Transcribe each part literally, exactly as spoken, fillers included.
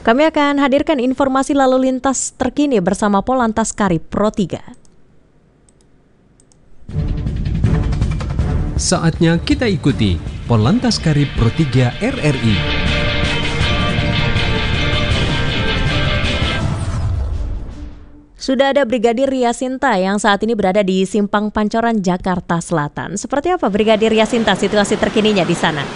Kami akan hadirkan informasi lalu lintas terkini bersama Polantas Karib Pro tiga. Saatnya kita ikuti Polantas Karib Pro tiga R R I. Sudah ada Brigadir Yasinta yang saat ini berada di Simpang Pancoran, Jakarta Selatan. Seperti apa Brigadir Yasinta situasi terkininya di sana?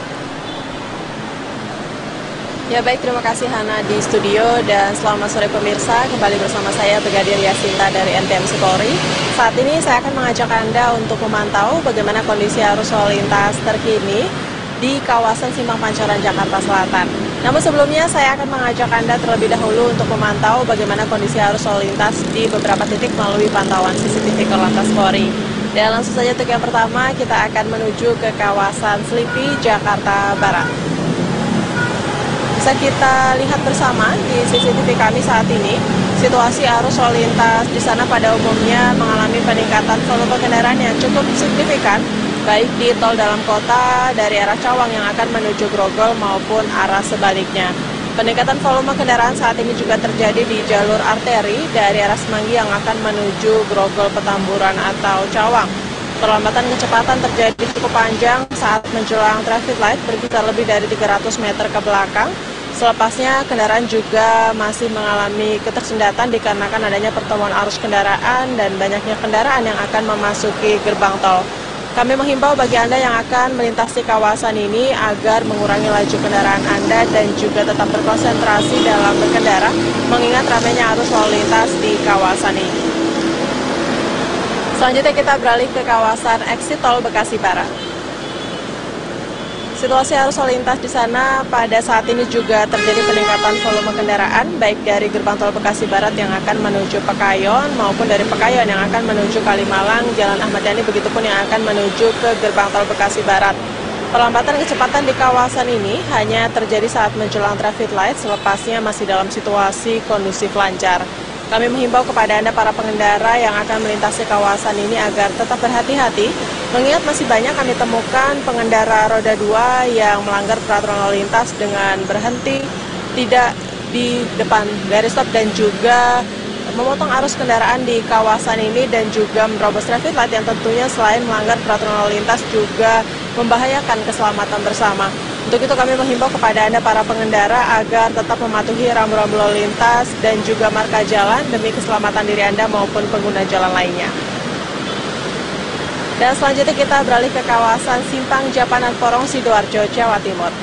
Ya baik, terima kasih Hana di studio dan selamat sore pemirsa. Kembali bersama saya Brigadir Yasinta dari N T M C Polri. Saat ini saya akan mengajak Anda untuk memantau bagaimana kondisi arus lalu lintas terkini di kawasan Simpang Pancoran, Jakarta Selatan. Namun sebelumnya saya akan mengajak Anda terlebih dahulu untuk memantau bagaimana kondisi arus lalu lintas di beberapa titik melalui pantauan C C T V Korlantas Polri. Dan langsung saja untuk yang pertama kita akan menuju ke kawasan Selipi, Jakarta Barat. Bisa kita lihat bersama di C C T V kami saat ini, situasi arus lalu lintas di sana pada umumnya mengalami peningkatan volume kendaraan yang cukup signifikan, baik di tol dalam kota dari arah Cawang yang akan menuju Grogol maupun arah sebaliknya. Peningkatan volume kendaraan saat ini juga terjadi di jalur arteri dari arah Semanggi yang akan menuju Grogol, Petamburan atau Cawang. Perlambatan kecepatan terjadi cukup panjang saat menjelang traffic light berkisar lebih dari tiga ratus meter ke belakang. Selepasnya kendaraan juga masih mengalami ketersendatan dikarenakan adanya pertemuan arus kendaraan dan banyaknya kendaraan yang akan memasuki gerbang tol. Kami menghimbau bagi Anda yang akan melintasi kawasan ini agar mengurangi laju kendaraan Anda dan juga tetap berkonsentrasi dalam berkendara mengingat ramainya arus lalu lintas di kawasan ini. Selanjutnya kita beralih ke kawasan eksit tol Bekasi Barat. Situasi arus lalu lintas di sana pada saat ini juga terjadi peningkatan volume kendaraan baik dari gerbang tol Bekasi Barat yang akan menuju Pekayon maupun dari Pekayon yang akan menuju Kalimalang, Jalan Ahmad Yani, begitupun yang akan menuju ke gerbang tol Bekasi Barat. Perlambatan kecepatan di kawasan ini hanya terjadi saat menjelang traffic light, selepasnya masih dalam situasi kondusif lancar. Kami menghimbau kepada Anda para pengendara yang akan melintasi kawasan ini agar tetap berhati-hati, mengingat masih banyak kami temukan pengendara roda dua yang melanggar peraturan lalu lintas dengan berhenti tidak di depan garis stop dan juga memotong arus kendaraan di kawasan ini dan juga menerobos traffic light yang tentunya selain melanggar peraturan lalu lintas juga membahayakan keselamatan bersama. Untuk itu kami menghimbau kepada Anda para pengendara agar tetap mematuhi rambu-rambu lalu lintas dan juga marka jalan demi keselamatan diri Anda maupun pengguna jalan lainnya. Dan selanjutnya kita beralih ke kawasan Simpang Japanan Porong, Sidoarjo, Jawa Timur.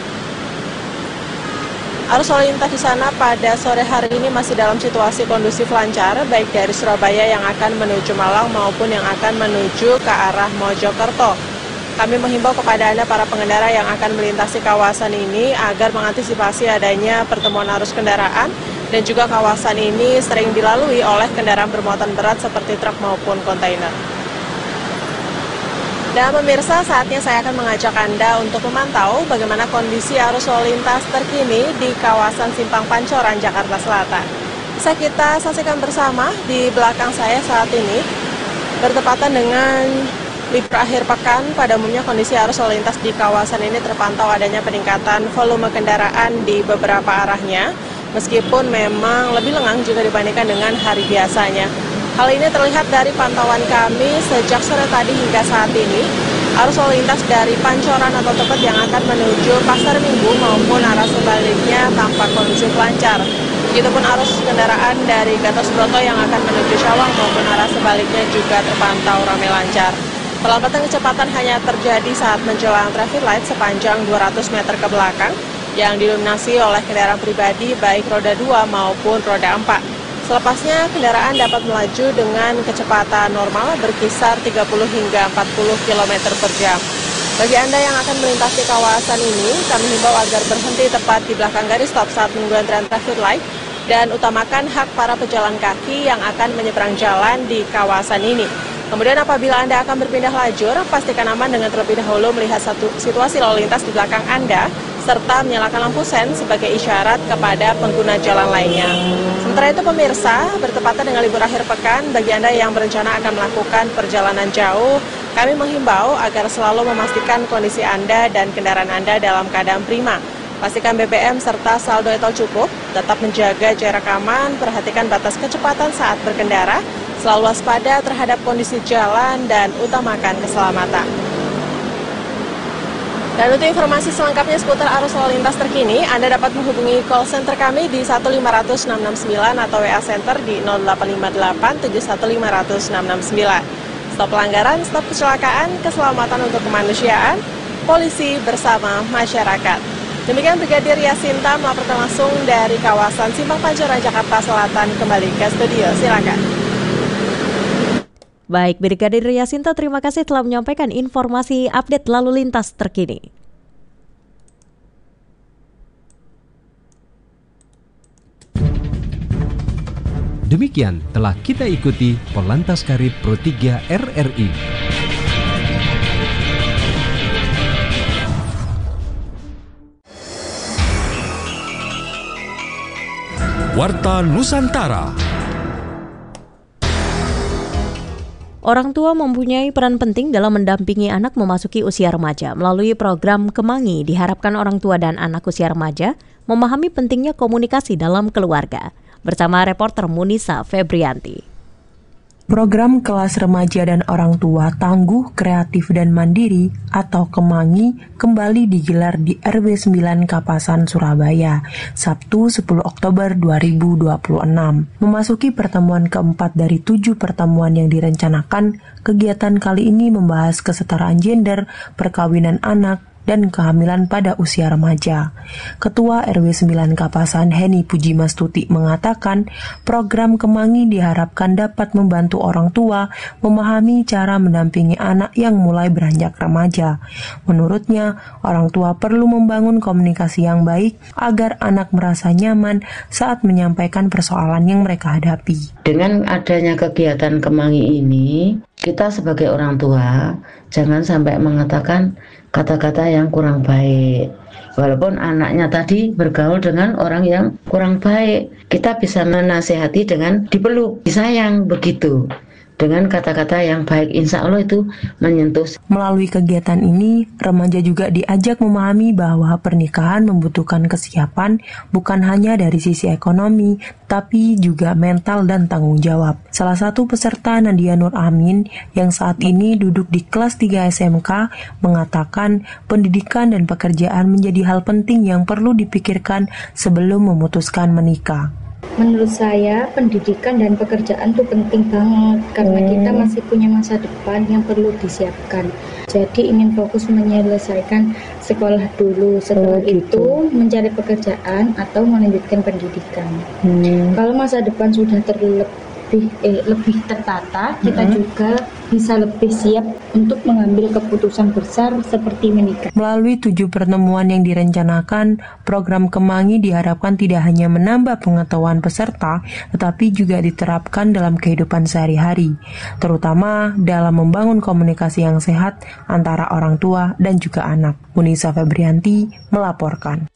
Arus lalu lintas di sana pada sore hari ini masih dalam situasi kondusif lancar, baik dari Surabaya yang akan menuju Malang maupun yang akan menuju ke arah Mojokerto. Kami menghimbau kepada Anda para pengendara yang akan melintasi kawasan ini agar mengantisipasi adanya pertemuan arus kendaraan dan juga kawasan ini sering dilalui oleh kendaraan bermuatan berat seperti truk maupun kontainer. Dan pemirsa, saatnya saya akan mengajak Anda untuk memantau bagaimana kondisi arus lalu lintas terkini di kawasan Simpang Pancoran, Jakarta Selatan. Bisa kita saksikan bersama di belakang saya saat ini, bertepatan dengan libur akhir pekan, pada umumnya kondisi arus lalu lintas di kawasan ini terpantau adanya peningkatan volume kendaraan di beberapa arahnya, meskipun memang lebih lengang jika dibandingkan dengan hari biasanya. Hal ini terlihat dari pantauan kami sejak sore tadi hingga saat ini. Arus lalu lintas dari Pancoran atau tempat yang akan menuju Pasar Minggu maupun arah sebaliknya tampak kondusif lancar. Begitupun arus kendaraan dari Gatot Subroto yang akan menuju Cawang maupun arah sebaliknya juga terpantau ramai lancar. Perlambatan kecepatan hanya terjadi saat menjelang traffic light sepanjang dua ratus meter ke belakang yang didominasi oleh kendaraan pribadi baik roda dua maupun roda empat. Selepasnya, kendaraan dapat melaju dengan kecepatan normal berkisar tiga puluh hingga empat puluh kilometer per jam. Bagi Anda yang akan melintasi kawasan ini, kami himbau agar berhenti tepat di belakang garis stop saat menunggu antrian traffic light dan utamakan hak para pejalan kaki yang akan menyeberang jalan di kawasan ini. Kemudian apabila Anda akan berpindah lajur, pastikan aman dengan terlebih dahulu melihat satu situasi lalu lintas di belakang Anda, serta menyalakan lampu sen sebagai isyarat kepada pengguna jalan lainnya. Sementara itu pemirsa, bertepatan dengan libur akhir pekan, bagi Anda yang berencana akan melakukan perjalanan jauh, kami menghimbau agar selalu memastikan kondisi Anda dan kendaraan Anda dalam keadaan prima. Pastikan B B M serta saldo etol cukup, tetap menjaga jarak aman, perhatikan batas kecepatan saat berkendara, selalu waspada terhadap kondisi jalan, dan utamakan keselamatan. Dan untuk informasi selengkapnya seputar arus lalu lintas terkini, Anda dapat menghubungi call center kami di satu lima nol nol enam enam sembilan atau W A Center di nol delapan lima delapan tujuh satu lima nol nol enam enam sembilan. Stop pelanggaran, stop kecelakaan, keselamatan untuk kemanusiaan, polisi bersama masyarakat. Demikian Brigadir Yasinta melaporkan langsung dari kawasan Simpang Pancoran, Jakarta Selatan. Kembali ke studio, silakan. Baik, Brigadir Yasinta, terima kasih telah menyampaikan informasi update lalu lintas terkini. Demikian telah kita ikuti Polantas Karib Pro tiga R R I. Warta Nusantara. Orang tua mempunyai peran penting dalam mendampingi anak memasuki usia remaja. Melalui program Kemangi, diharapkan orang tua dan anak usia remaja memahami pentingnya komunikasi dalam keluarga. Bersama reporter Munisa Febrianti. Program Kelas Remaja dan Orang Tua Tangguh, Kreatif dan Mandiri atau Kemangi kembali digelar di R W sembilan Kapasan, Surabaya, Sabtu sepuluh Oktober dua ribu dua puluh enam. Memasuki pertemuan keempat dari tujuh pertemuan yang direncanakan, kegiatan kali ini membahas kesetaraan gender, perkawinan anak, dan kehamilan pada usia remaja. Ketua R W sembilan Kapasan Heni Pujimastuti mengatakan program Kemangi diharapkan dapat membantu orang tua memahami cara mendampingi anak yang mulai beranjak remaja. Menurutnya, orang tua perlu membangun komunikasi yang baik agar anak merasa nyaman saat menyampaikan persoalan yang mereka hadapi. Dengan adanya kegiatan Kemangi ini, kita sebagai orang tua jangan sampai mengatakan kata-kata yang kurang baik. Walaupun anaknya tadi bergaul dengan orang yang kurang baik, kita bisa menasehati dengan dipeluk, disayang, begitu. Dengan kata-kata yang baik, insya Allah itu menyentuh. Melalui kegiatan ini, remaja juga diajak memahami bahwa pernikahan membutuhkan kesiapan bukan hanya dari sisi ekonomi, tapi juga mental dan tanggung jawab. Salah satu peserta, Nadia Nur Amin, yang saat ini duduk di kelas tiga S M K, mengatakan pendidikan dan pekerjaan menjadi hal penting yang perlu dipikirkan sebelum memutuskan menikah. Menurut saya pendidikan dan pekerjaan itu penting banget karena hmm. kita masih punya masa depan yang perlu disiapkan. Jadi ingin fokus menyelesaikan sekolah dulu, setelah oh, gitu. itu mencari pekerjaan atau melanjutkan pendidikan. Hmm. Kalau masa depan sudah terlebih eh, lebih tertata, kita hmm. juga bisa lebih siap untuk mengambil keputusan besar seperti menikah. Melalui tujuh pertemuan yang direncanakan, program Kemangi diharapkan tidak hanya menambah pengetahuan peserta, tetapi juga diterapkan dalam kehidupan sehari-hari, terutama dalam membangun komunikasi yang sehat antara orang tua dan juga anak. Munisa Febrianti melaporkan.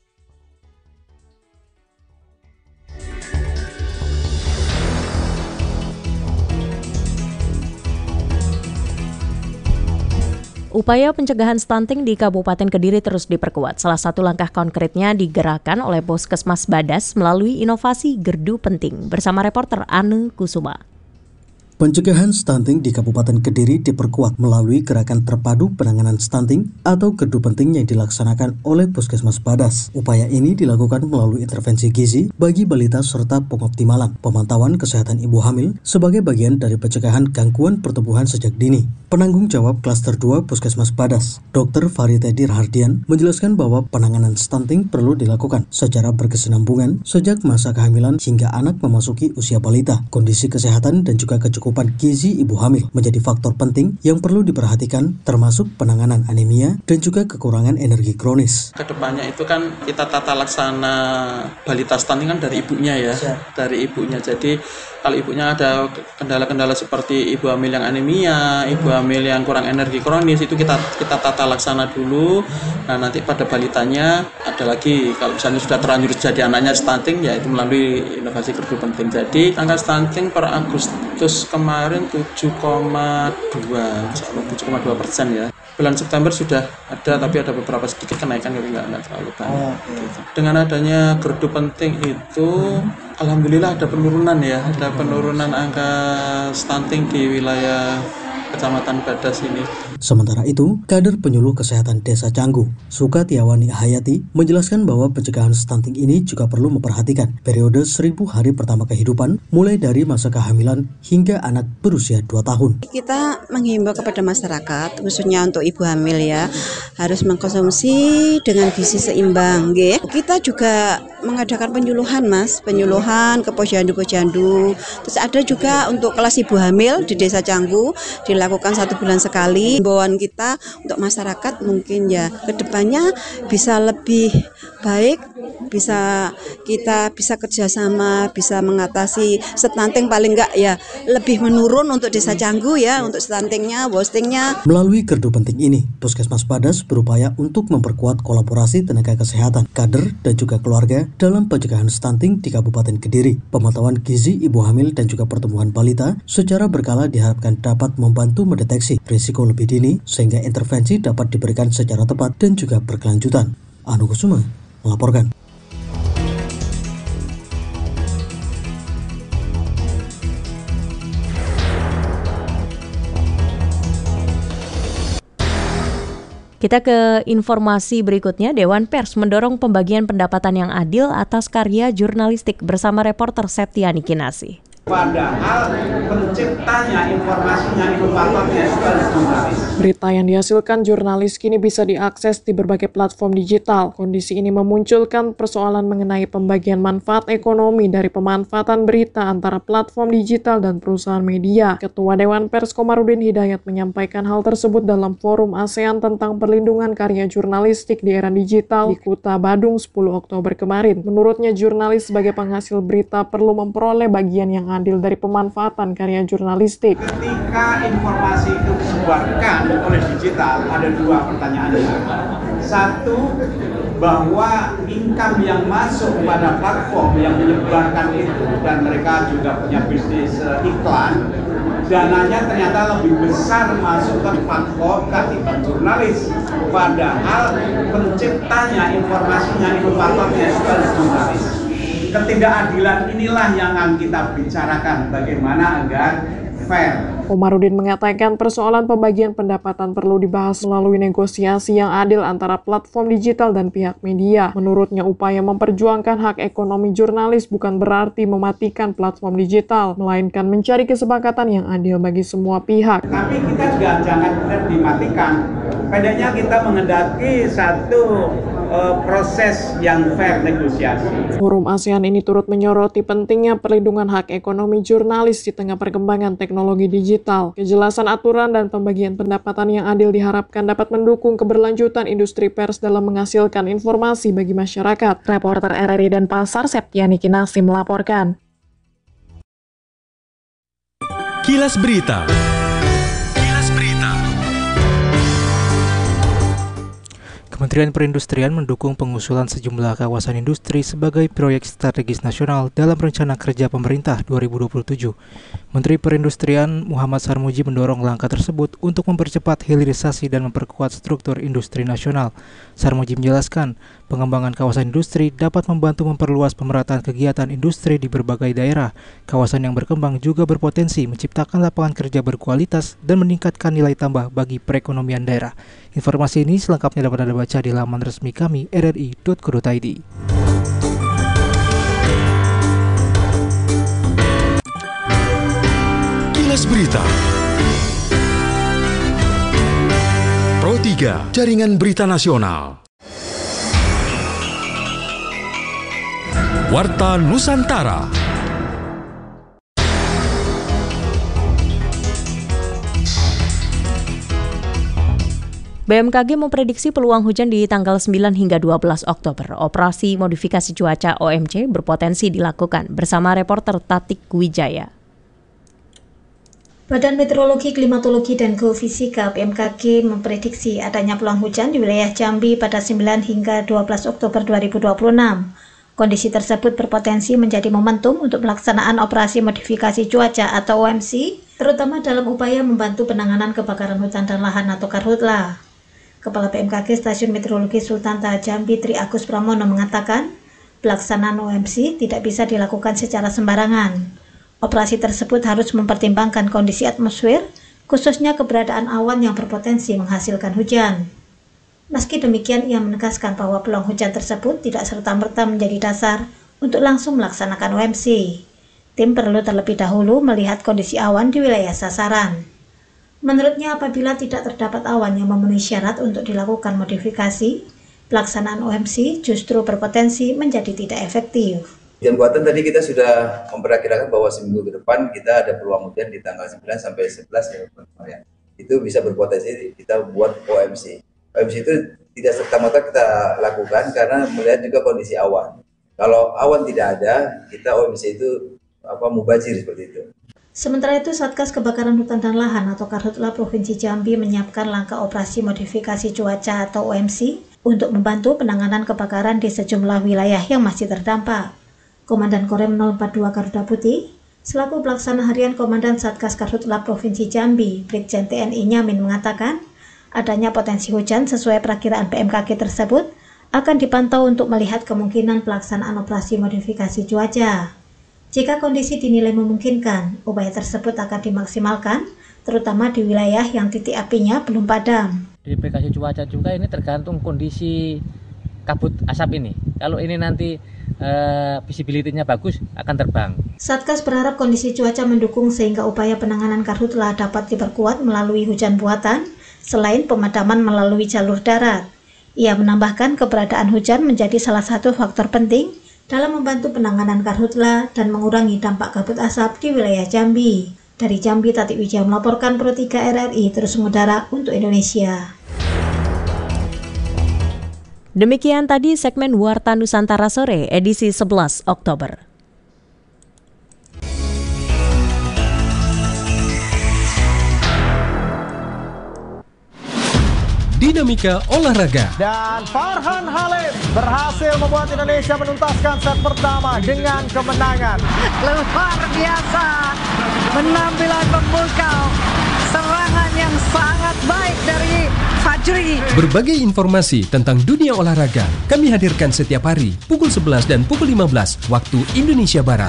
Upaya pencegahan stunting di Kabupaten Kediri terus diperkuat. Salah satu langkah konkretnya digerakkan oleh Puskesmas Badas melalui inovasi Gerdu Penting. Bersama reporter Anu Kusuma. Pencegahan stunting di Kabupaten Kediri diperkuat melalui gerakan terpadu penanganan stunting atau Gerdu Penting yang dilaksanakan oleh Puskesmas Badas. Upaya ini dilakukan melalui intervensi gizi bagi balita serta pengoptimalan pemantauan kesehatan ibu hamil sebagai bagian dari pencegahan gangguan pertumbuhan sejak dini. Penanggung jawab Klaster dua Puskesmas Badas, Dokter Faritedi Rahardian, menjelaskan bahwa penanganan stunting perlu dilakukan secara berkesinambungan sejak masa kehamilan hingga anak memasuki usia balita. Kondisi kesehatan dan juga kecukupan gizi ibu hamil menjadi faktor penting yang perlu diperhatikan, termasuk penanganan anemia dan juga kekurangan energi kronis. Kedepannya itu kan kita tata laksana balita stunting kan dari ibunya ya, dari ibunya. Jadi kalau ibunya ada kendala-kendala seperti ibu hamil yang anemia, ibu hamil yang kurang energi kronis, itu kita kita tata laksana dulu. Nah nanti pada balitanya ada lagi, kalau misalnya sudah terlanjur jadi anaknya stunting, ya itu melalui inovasi Gerdu Penting. Jadi angka stunting per Agustus kemarin tujuh koma dua persen ya. bulan September sudah ada, hmm. tapi ada beberapa sedikit kenaikan, tapi nggak, nggak terlalu banyak. Oh, gitu. Dengan adanya gardu penting itu, hmm. alhamdulillah ada penurunan ya, ada penurunan angka stunting di wilayah Kecamatan Badas ini. Sementara itu, kader penyuluh kesehatan Desa Canggu, Sukatiawani Hayati, menjelaskan bahwa pencegahan stunting ini juga perlu memperhatikan periode seribu hari pertama kehidupan, mulai dari masa kehamilan hingga anak berusia dua tahun. Kita menghimbau kepada masyarakat, khususnya untuk ibu hamil ya, harus mengkonsumsi dengan gizi seimbang. Gitu. Kita juga mengadakan penyuluhan mas, penyuluhan ke posyandu-posyandu. Terus ada juga untuk kelas ibu hamil di Desa Canggu, dilakukan satu bulan sekali. Himbauan kita untuk masyarakat mungkin ya kedepannya bisa lebih baik, bisa kita bisa kerjasama, bisa mengatasi stunting, paling enggak ya lebih menurun untuk Desa Canggu ya, untuk stuntingnya, wastingnya. Melalui gardu penting ini, Puskesmas Badas berupaya untuk memperkuat kolaborasi tenaga kesehatan, kader dan juga keluarga dalam pencegahan stunting di Kabupaten Kediri. Pemantauan gizi ibu hamil dan juga pertumbuhan balita secara berkala diharapkan dapat membantu mendeteksi risiko lebih dini sehingga intervensi dapat diberikan secara tepat dan juga berkelanjutan. Anu Kusuma melaporkan. Kita ke informasi berikutnya. Dewan Pers mendorong pembagian pendapatan yang adil atas karya jurnalistik bersama reporter Septiani Kinasi. Padahal penciptanya, informasinya, inovatornya itu adalah jurnalis. Berita yang dihasilkan jurnalis kini bisa diakses di berbagai platform digital. Kondisi ini memunculkan persoalan mengenai pembagian manfaat ekonomi dari pemanfaatan berita antara platform digital dan perusahaan media. Ketua Dewan Pers Komarudin Hidayat menyampaikan hal tersebut dalam forum ASEAN tentang perlindungan karya jurnalistik di era digital di Kuta Badung sepuluh Oktober kemarin. Menurutnya, jurnalis sebagai penghasil berita perlu memperoleh bagian yang adil dari pemanfaatan karya jurnalistik. Ketika informasi itu disebarkan oleh digital, ada dua pertanyaannya. Satu, bahwa income yang masuk pada platform yang menyebarkan itu, dan mereka juga punya bisnis uh, iklan, dananya ternyata lebih besar masuk ke platform ketimbang jurnalis. Padahal penciptanya, informasinya, inovatornya itu adalah jurnalis. Ketidakadilan inilah yang akan kita bicarakan, bagaimana agar fair. Komarudin mengatakan persoalan pembagian pendapatan perlu dibahas melalui negosiasi yang adil antara platform digital dan pihak media. Menurutnya, upaya memperjuangkan hak ekonomi jurnalis bukan berarti mematikan platform digital, melainkan mencari kesepakatan yang adil bagi semua pihak. Tapi kita juga jangan dimatikan. Padanya kita menghendaki satu uh, proses yang fair negosiasi. Forum ASEAN ini turut menyoroti pentingnya perlindungan hak ekonomi jurnalis di tengah perkembangan teknologi digital. Kejelasan aturan dan pembagian pendapatan yang adil diharapkan dapat mendukung keberlanjutan industri pers dalam menghasilkan informasi bagi masyarakat. Reporter R R I Denpasar Septiani Kinasi melaporkan. Kilas Berita. Kementerian Perindustrian mendukung pengusulan sejumlah kawasan industri sebagai proyek strategis nasional dalam rencana kerja pemerintah dua ribu dua puluh tujuh. Menteri Perindustrian Muhammad Sarmuji mendorong langkah tersebut untuk mempercepat hilirisasi dan memperkuat struktur industri nasional. Sarmuji menjelaskan, pengembangan kawasan industri dapat membantu memperluas pemerataan kegiatan industri di berbagai daerah. Kawasan yang berkembang juga berpotensi menciptakan lapangan kerja berkualitas dan meningkatkan nilai tambah bagi perekonomian daerah. Informasi ini selengkapnya dapat Anda baca di laman resmi kami r r i dot co dot i d. Kilas Berita. Pro tiga, Jaringan Berita Nasional. Warta Nusantara. B M K G memprediksi peluang hujan di tanggal sembilan hingga dua belas Oktober. Operasi modifikasi cuaca O M C berpotensi dilakukan bersama reporter Tatik Wijaya. Badan Meteorologi, Klimatologi, dan Geofisika B M K G memprediksi adanya peluang hujan di wilayah Jambi pada sembilan hingga dua belas Oktober dua ribu dua puluh enam. Kondisi tersebut berpotensi menjadi momentum untuk pelaksanaan operasi modifikasi cuaca atau O M C, terutama dalam upaya membantu penanganan kebakaran hutan dan lahan atau karhutla. Kepala B M K G Stasiun Meteorologi Sultan Taha Jambi Tri Agus Pramono mengatakan, pelaksanaan O M C tidak bisa dilakukan secara sembarangan. Operasi tersebut harus mempertimbangkan kondisi atmosfer, khususnya keberadaan awan yang berpotensi menghasilkan hujan. Meski demikian, ia menegaskan bahwa peluang hujan tersebut tidak serta-merta menjadi dasar untuk langsung melaksanakan O M C. Tim perlu terlebih dahulu melihat kondisi awan di wilayah sasaran. Menurutnya, apabila tidak terdapat awan yang memenuhi syarat untuk dilakukan modifikasi, pelaksanaan O M C justru berpotensi menjadi tidak efektif. Hujan buatan tadi kita sudah memperkirakan bahwa seminggu ke depan kita ada peluang hujan di tanggal sembilan sampai sebelas ya. Itu bisa berpotensi kita buat O M C. O M C itu tidak serta-merta kita lakukan karena melihat juga kondisi awan. Kalau awan tidak ada, kita O M C itu apa mubazir seperti itu. Sementara itu, Satgas Kebakaran Hutan dan Lahan atau Karhutla Provinsi Jambi menyiapkan langkah operasi modifikasi cuaca atau O M C untuk membantu penanganan kebakaran di sejumlah wilayah yang masih terdampak. Komandan Korem nol empat dua Garuda Putih, selaku pelaksana harian Komandan Satgas Karhutla Provinsi Jambi, Brigjen T N I Nyamin mengatakan, adanya potensi hujan sesuai perakiraan B M K G tersebut akan dipantau untuk melihat kemungkinan pelaksanaan operasi modifikasi cuaca. Jika kondisi dinilai memungkinkan, upaya tersebut akan dimaksimalkan, terutama di wilayah yang titik apinya belum padam. Modifikasi cuaca juga ini tergantung kondisi kabut asap ini. Kalau ini nanti uh, visibility-nya bagus, akan terbang. Satgas berharap kondisi cuaca mendukung sehingga upaya penanganan karhutla dapat diperkuat melalui hujan buatan, selain pemadaman melalui jalur darat. Ia menambahkan keberadaan hujan menjadi salah satu faktor penting dalam membantu penanganan karhutla dan mengurangi dampak kabut asap di wilayah Jambi. Dari Jambi, Tati Wijaya melaporkan Pro tiga R R I terus mengudara untuk Indonesia. Demikian tadi segmen Warta Nusantara Sore edisi sebelas Oktober. Dinamika olahraga. Dan Farhan Halim berhasil membuat Indonesia menuntaskan set pertama dengan kemenangan. Luar biasa, penampilan memukau, serangan yang sangat baik dari Fajri. Berbagai informasi tentang dunia olahraga kami hadirkan setiap hari pukul sebelas dan pukul lima belas waktu Indonesia Barat.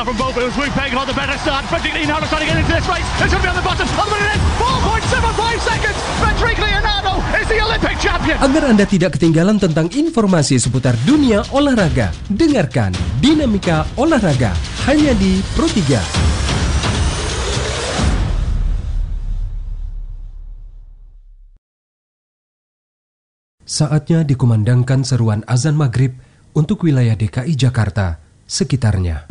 Agar Anda tidak ketinggalan tentang informasi seputar dunia olahraga, dengarkan Dinamika Olahraga hanya di Pro tiga. Saatnya dikumandangkan seruan azan maghrib untuk wilayah D K I Jakarta sekitarnya.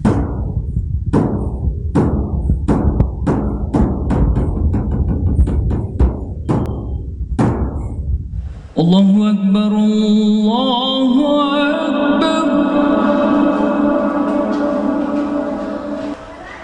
Allahu Akbar, Allahu